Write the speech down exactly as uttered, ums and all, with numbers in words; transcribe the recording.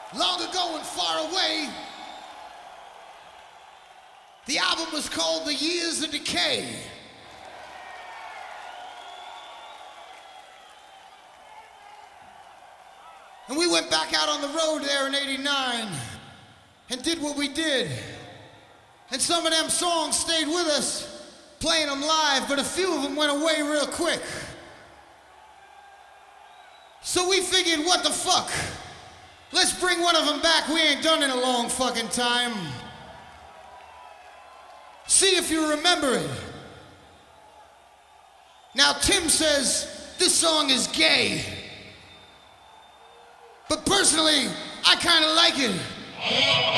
long ago and far away. The album was called The Years of Decay. And we went back out on the road there in eighty-nine and did what we did. And some of them songs stayed with us, playing them live, but a few of them went away real quick. So we figured, what the fuck? Let's bring one of them back we ain't done in a long fucking time. See if you remember it. Now Tim says this song is gay. But personally, I kinda like it.